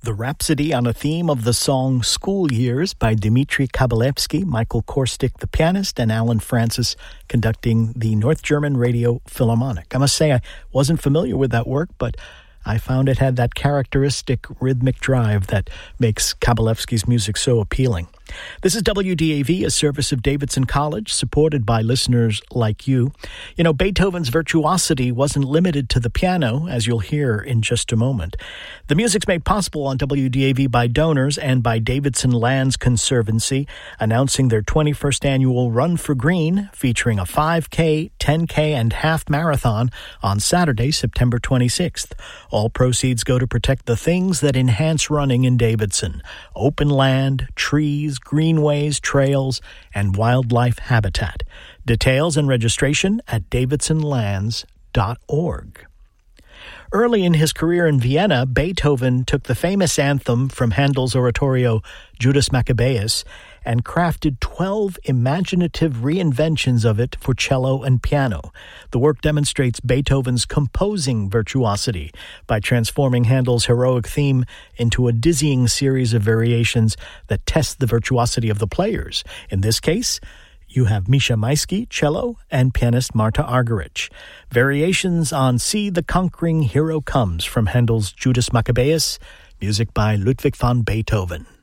The Rhapsody on a theme of the song School Years by Dmitri Kabalevsky, Michael Korstic, the pianist, and Alan Francis conducting the North German Radio Philharmonic. I must say I wasn't familiar with that work, but I found it had that characteristic rhythmic drive that makes Kabalevsky's music so appealing. This is WDAV, a service of Davidson College, supported by listeners like you. You know, Beethoven's virtuosity wasn't limited to the piano, as you'll hear in just a moment. The music's made possible on WDAV by donors and by Davidson Lands Conservancy, announcing their 21st annual Run for Green, featuring a 5K, 10K, and half marathon on Saturday, September 26th. All proceeds go to protect the things that enhance running in Davidson: open land, trees, greenways, trails, and wildlife habitat. Details and registration at davidsonlands.org. Early in his career in Vienna, Beethoven took the famous anthem from Handel's oratorio Judas Maccabeus and crafted 12 imaginative reinventions of it for cello and piano. The work demonstrates Beethoven's composing virtuosity by transforming Handel's heroic theme into a dizzying series of variations that test the virtuosity of the players. In this case, you have Misha Maisky, cello, and pianist Marta Argerich. Variations on See the Conquering Hero Comes from Handel's Judas Maccabeus, music by Ludwig van Beethoven.